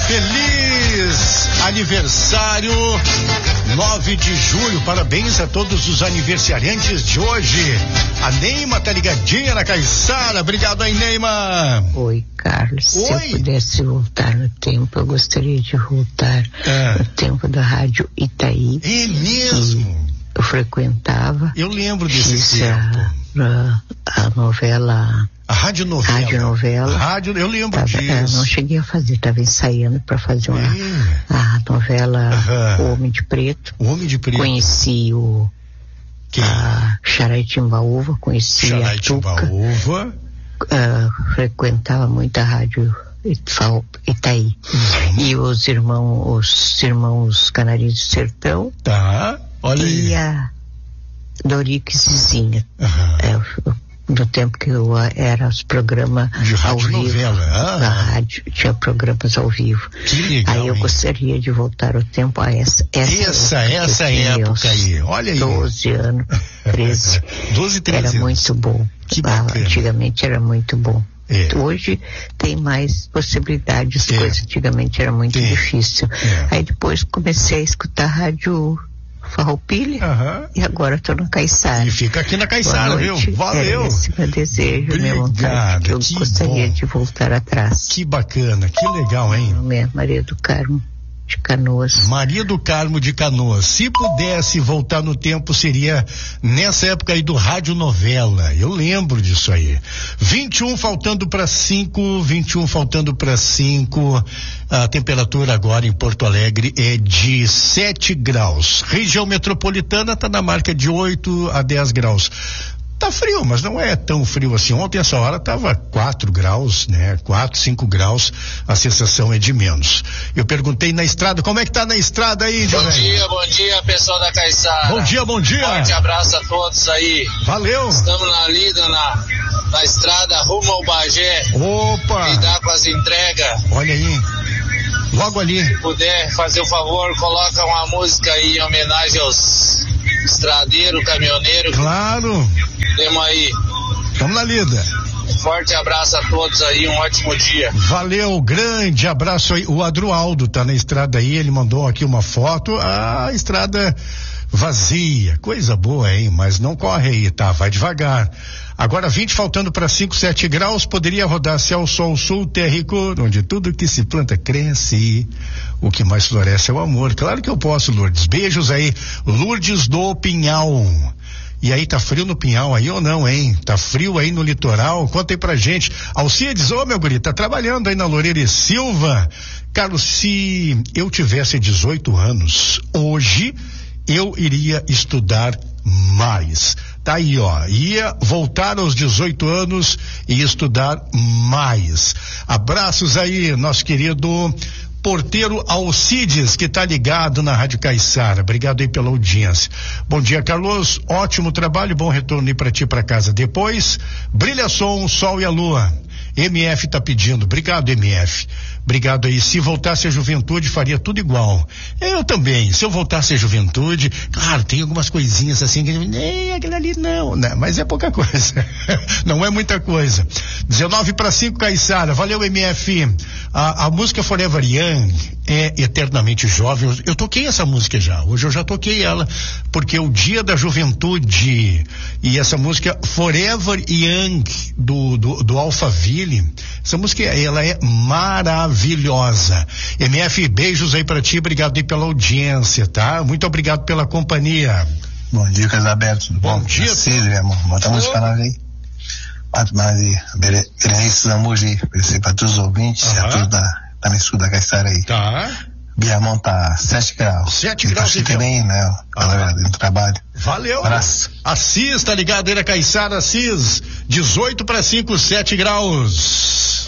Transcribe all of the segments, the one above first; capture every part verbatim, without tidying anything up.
Feliz aniversário, nove de julho, parabéns a todos os aniversariantes de hoje. A Neima tá ligadinha na Caiçara, obrigado aí, Neima. Oi, Carlos. Oi. Se eu pudesse voltar no tempo, eu gostaria de voltar é. no tempo da Rádio Itaí. É mesmo? Eu frequentava. Eu lembro desse fiz tempo. A, a novela... A rádio novela. Rádio novela. Rádio, eu lembro tava, disso. É, não cheguei a fazer, estava ensaiando para fazer uma, é. a novela Uhum. O Homem de Preto. O Homem de Preto. Conheci o Quem? a Xarai Timbaúva, conheci Xarai a Tuca. Timbaúva. Uh, frequentava muito a rádio Itaí. Uhum. E os irmãos, os irmãos Canarinhos do Sertão. Tá, olha e aí. a Dorico e Zizinha. Uhum. É, no tempo que eu era os programas de ao rádio vivo. novela. Ah. Na rádio tinha programas ao vivo. Que legal. Aí eu hein? gostaria de voltar o tempo a essa essa, essa, essa época aí. Olha aí. doze anos, treze. doze, treze Era anos. muito bom. Que ah, bacana. antigamente era muito bom. É. Hoje tem mais possibilidades, é. coisas antigamente era muito tem. difícil. É. Aí depois comecei a escutar rádio Farroupilha Uhum. e agora estou no Caiçara. E fica aqui na Caiçara, viu? Valeu. Era esse meu desejo, Obrigado, minha vontade, que eu que gostaria bom. de voltar atrás. Que bacana, que legal, hein? Meu nome é Maria do Carmo de Canoas. Maria do Carmo de Canoas. Se pudesse voltar no tempo, seria nessa época aí do rádio novela. Eu lembro disso aí. vinte e um faltando para cinco, vinte e um faltando para cinco. A temperatura agora em Porto Alegre é de sete graus. Região metropolitana está na marca de oito a dez graus. Tá frio, mas não é tão frio assim. Ontem essa hora tava quatro graus, né? quatro, cinco graus, a sensação é de menos. Eu perguntei na estrada, como é que tá na estrada aí, Bom Jovem? dia, bom dia, pessoal da Caiçara. Bom dia, bom dia. Forte abraço a todos aí. Valeu. Estamos na lida, na, na estrada rumo ao Bagé. Opa. Lidar com as entregas. Olha aí. Logo ali. Se puder fazer o favor, coloca uma música aí em homenagem aos estradeiros, caminhoneiros. Claro. Temos aí. Vamos na lida. Forte abraço a todos aí, um ótimo dia. Valeu, grande abraço aí. O Adroaldo tá na estrada aí, ele mandou aqui uma foto, a estrada vazia, coisa boa, hein? Mas não corre aí, tá? Vai devagar. Agora vinte faltando para cinco, sete graus, poderia rodar céu, sol, sul, terra e cor, onde tudo que se planta cresce. O que mais floresce é o amor. Claro que eu posso, Lourdes. Beijos aí, Lourdes do Pinhal. E aí, tá frio no Pinhal aí ou não, hein? Tá frio aí no litoral? Conta aí pra gente. Alcides, ô meu guri, tá trabalhando aí na Loureiro e Silva. Carlos, se eu tivesse dezoito anos, hoje eu iria estudar mais. Tá aí, ó, ia voltar aos dezoito anos e estudar mais. Abraços aí, nosso querido porteiro Alcides, que tá ligado na Rádio Caiçara. Obrigado aí pela audiência. Bom dia, Carlos. Ótimo trabalho, bom retorno aí pra ti pra casa depois. Brilha som, sol e a lua. M F tá pedindo. Obrigado, M F. Obrigado aí. Se voltasse a juventude, faria tudo igual. Eu também. Se eu voltasse a juventude, claro, tem algumas coisinhas assim que nem aquilo ali não, né? Mas é pouca coisa. Não é muita coisa. dezenove para cinco, Caiçara. Valeu, M F. A, a música Forever Young é eternamente jovem. Eu, eu toquei essa música já. Hoje eu já toquei ela, porque é o dia da juventude. E essa música Forever Young do, do, do Alphaville, essa música, ela é maravilhosa. M F, beijos aí pra ti, obrigado aí pela audiência, tá? Muito obrigado pela companhia. Bom dia, Casaberto, tudo bom? Bom dia. Cílio, irmão, bota a música pra nós aí. Bate mais aí, Berenice Zambuji, para todos os ouvintes, uh-huh. a todos da, da mistura da Caiçara aí. Tá. Biamão tá sete graus. sete e graus tá e também, né? Galera do trabalho. Valeu. Abraço. Assis, tá ligado aí na Caiçara, Assis. dezoito para cinco, sete graus.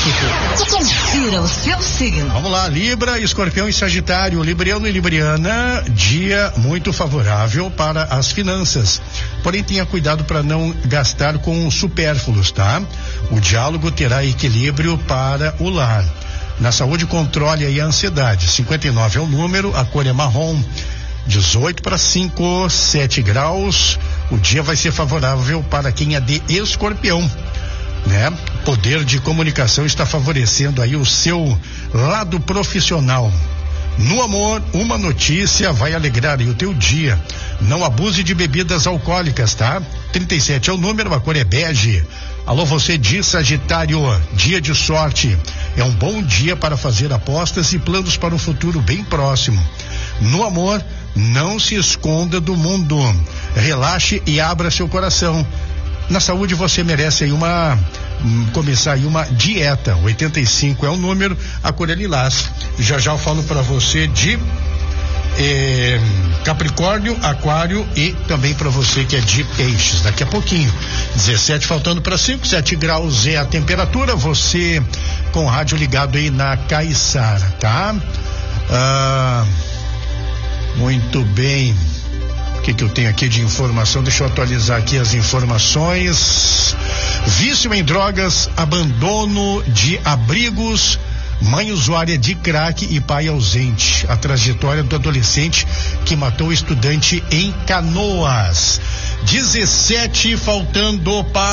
Confira o seu signo. Vamos lá, Libra, Escorpião e Sagitário. Libriano e Libriana, dia muito favorável para as finanças. Porém, tenha cuidado para não gastar com supérfluos, tá? O diálogo terá equilíbrio para o lar. Na saúde, controle aí a ansiedade. cinquenta e nove é o número, a cor é marrom. dezoito para cinco, sete graus. O dia vai ser favorável para quem é de Escorpião. né? Poder de comunicação está favorecendo aí o seu lado profissional. No amor, uma notícia vai alegrar aí o teu dia. Não abuse de bebidas alcoólicas, tá? trinta e sete é o número, a cor é bege. Alô, você de Sagitário, dia de sorte. É um bom dia para fazer apostas e planos para um futuro bem próximo. No amor, não se esconda do mundo. Relaxe e abra seu coração. Na saúde, você merece aí uma começar aí uma dieta. oitenta e cinco é o número, a cor é lilás. Já já eu falo para você de eh, Capricórnio, Aquário e também para você que é de Peixes. Daqui a pouquinho. dezessete faltando para cinco, sete graus é a temperatura. Você com o rádio ligado aí na Caiçara, tá? Ah, muito bem. O que que eu tenho aqui de informação? Deixa eu atualizar aqui as informações. Vício em drogas, abandono de abrigos, mãe usuária de crack e pai ausente. A trajetória do adolescente que matou o estudante em Canoas. dezessete faltando para